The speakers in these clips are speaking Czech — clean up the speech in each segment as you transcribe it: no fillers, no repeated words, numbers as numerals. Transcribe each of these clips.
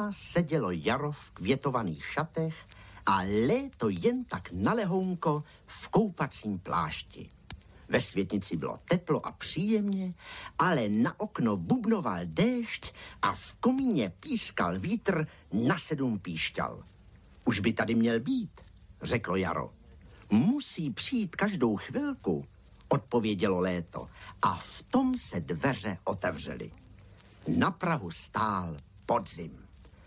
Doma sedělo jaro v květovaných šatech a léto jen tak na lehounko v koupacím plášti. Ve světnici bylo teplo a příjemně, ale na okno bubnoval déšť a v komíně pískal vítr na 7 píšťal. Už by tady měl být, řeklo jaro. Musí přijít každou chvilku, odpovědělo léto a v tom se dveře otevřely. Na prahu stál podzim.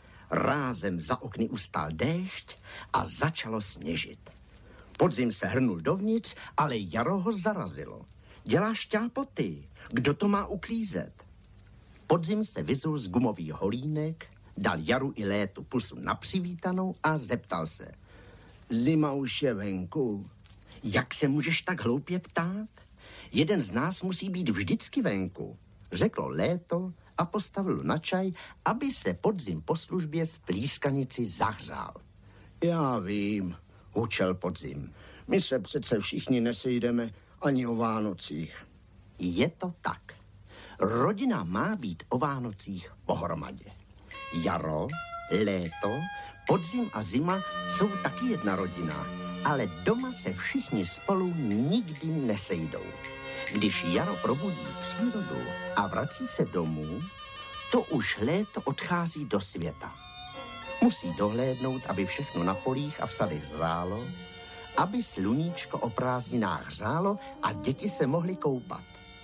Rázem za okny ustal déšť a začalo sněžit. Podzim se hrnul dovnitř, ale jaro ho zarazilo. Dělá šťápoty, kdo to má uklízet? Podzim se vyzul z gumových holínek, dal jaru i létu pusu na přivítanou a zeptal se. Zima už je venku. Jak se můžeš tak hloupě ptát? Jeden z nás musí být vždycky venku, řeklo léto a postavil na čaj, aby se podzim po službě v plískanici zahřál. Já vím, hučel podzim. My se přece všichni nesejdeme ani o Vánocích. Je to tak. Rodina má být o Vánocích pohromadě. Jaro, léto, podzim a zima jsou taky jedna rodina, ale doma se všichni spolu nikdy nesejdou. Když jaro probudí přírodu a vrací se domů, to už léto odchází do světa. Musí dohlédnout, aby všechno na polích a v sadech zrálo, aby sluníčko o prázdninách hřálo a děti se mohly koupat.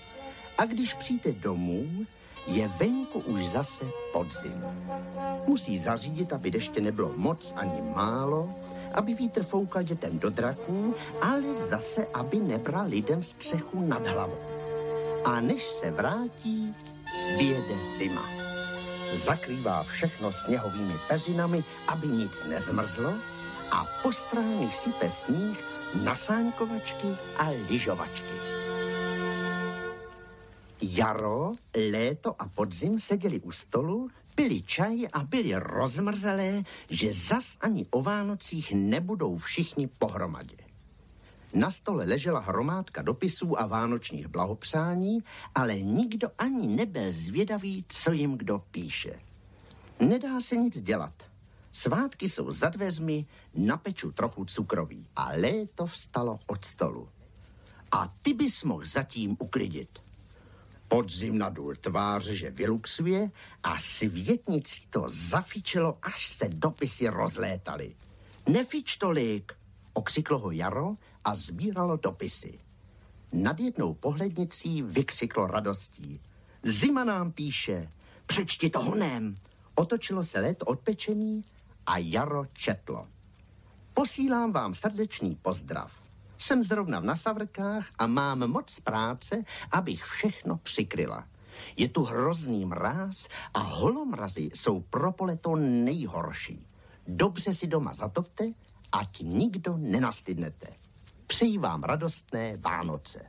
A když přijde domů, je venku už zase podzim. Musí zařídit, aby deště nebylo moc ani málo, aby vítr foukal dětem do draků, ale zase, aby nebral lidem střechu nad hlavou. A než se vrátí, vyjede zima. Zakrývá všechno sněhovými peřinami, aby nic nezmrzlo, a po stranách sype sníh na sáňkovačky a lyžovačky. Jaro, léto a podzim seděli u stolu, pili čaj a byli rozmrzelé, že zas ani o Vánocích nebudou všichni pohromadě. Na stole ležela hromádka dopisů a vánočních blahopřání, ale nikdo ani nebyl zvědavý, co jim kdo píše. Nedá se nic dělat. Svátky jsou za dveřmi, napeču trochu cukroví a léto vstalo od stolu. A ty bys mohl zatím uklidit. Podzim nadul tváře, že vyluxuje, a světnicí to zafičilo, až se dopisy rozlétaly. Nefič tolik, okřiklo ho jaro a sbíralo dopisy. Nad jednou pohlednicí vykřiklo radostí. Zima nám píše, přečti to honem. Otočilo se léto od pečení a jaro četlo. Posílám vám srdečný pozdrav. Jsem zrovna v Nasavrkách a mám moc práce, abych všechno přikryla. Je tu hrozný mráz a holomrazy jsou pro pole to nejhorší. Dobře si doma zatopte, ať nikdo nenastydnete. Přeji vám radostné Vánoce.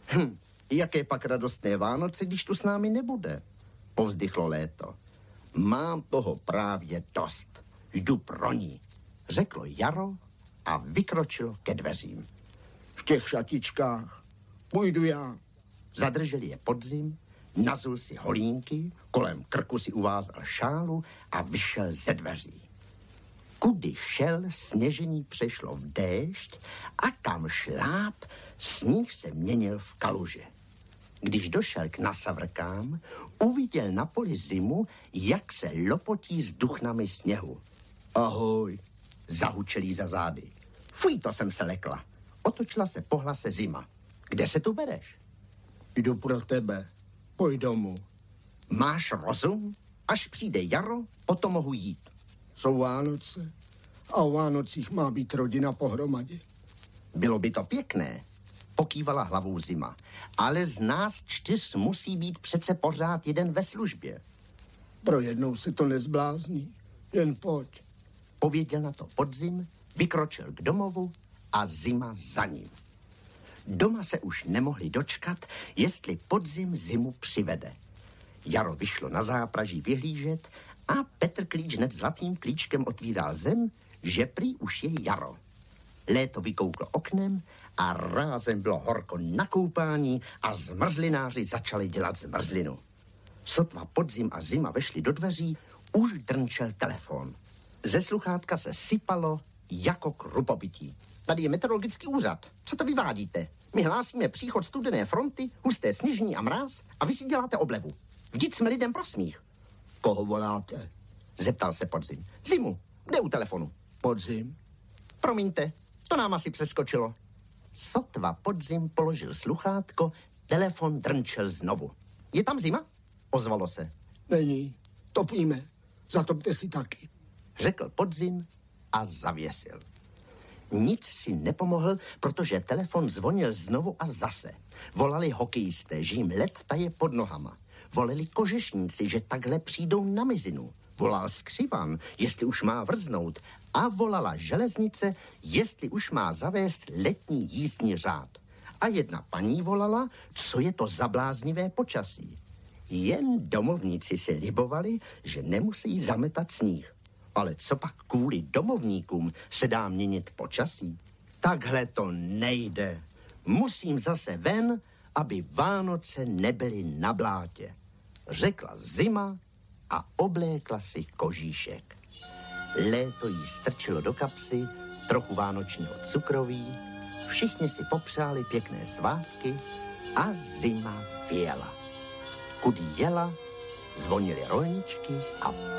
Jaké pak radostné Vánoce, když tu s námi nebude? Povzdychlo léto. Mám toho právě dost. Jdu pro ní, řeklo jaro a vykročilo ke dveřím. V těch šatičkách půjdu já. Zadržel je podzim, nazul si holínky, kolem krku si uvázal šálu a vyšel ze dveří. Kudy šel, sněžení přešlo v déšť a kam šláp, sníh se měnil v kaluže. Když došel k Nasavrkám, uviděl na poli zimu, jak se lopotí s duchnami sněhu. Ahoj, zahučelí za zády. Fuj, to jsem se lekla. Otočila se po hlase zima. Kde se tu bereš? Jdu pro tebe. Pojď domů. Máš rozum? Až přijde jaro, potom mohu jít. Jsou Vánoce a o Vánocích má být rodina pohromadě. Bylo by to pěkné, pokývala hlavou zima. Ale z nás 4 musí být přece pořád jeden ve službě. Pro jednou se to nezblázní. Jen pojď. Pověděl na to podzim, vykročil k domovu a zima za ním. Doma se už nemohli dočkat, jestli podzim zimu přivede. Jaro vyšlo na zápraží vyhlížet a Petr Klíč hned zlatým klíčkem otvíral zem, že prý už je jaro. Léto vykouklo oknem a rázem bylo horko na koupání a zmrzlináři začali dělat zmrzlinu. Sotva podzim a zima vešli do dveří, Už drnčel telefon. Ze sluchátka se sypalo jako krupobytí. Tady je meteorologický úřad. Co to vyvádíte? My hlásíme příchod studené fronty, husté sněžní a mráz a vy si děláte oblevu. Vždyť jsme lidem pro smích. Koho voláte? Zeptal se Podzim. Zimu, kde u telefonu? Podzim? Promiňte, to nám asi přeskočilo. Sotva Podzim položil sluchátko, telefon drnčel znovu. Je tam Zima? Ozvalo se. Není. Topíme. Zatopte si taky. Řekl Podzim a zavěsil. Nic si nepomohl, protože telefon zvonil znovu a zase. Volali hokejisté, že jim led taje pod nohama. Volali kožešníci, že takhle přijdou na mizinu. Volal Skřivan, jestli už má vrznout. A volala železnice, jestli už má zavést letní jízdní řád. A jedna paní volala, co je to za bláznivé počasí. Jen domovníci si libovali, že nemusí zametat sníh. Ale co pak kvůli domovníkům se dá měnit počasí? Takhle to nejde. Musím zase ven, aby Vánoce nebyly na blátě. Řekla Zima a oblékla si kožíšek. Léto jí strčilo do kapsy trochu vánočního cukroví, všichni si popřáli pěkné svátky a Zima vyjela. Kudy jela, zvonily rolničky a